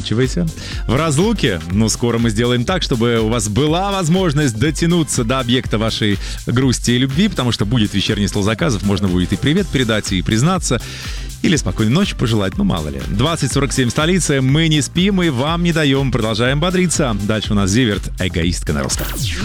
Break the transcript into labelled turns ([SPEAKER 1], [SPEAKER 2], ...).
[SPEAKER 1] заканчивайте. В разлуке, скоро мы сделаем так, чтобы у вас была возможность дотянуться до объекта вашей грусти и любви, потому что будет вечерний стол заказов, можно будет и привет передать, и признаться, или спокойной ночи пожелать, мало ли. 20:47 столица, мы не спим и вам не даем, продолжаем бодриться. Дальше у нас Зиверт, эгоистка на русском.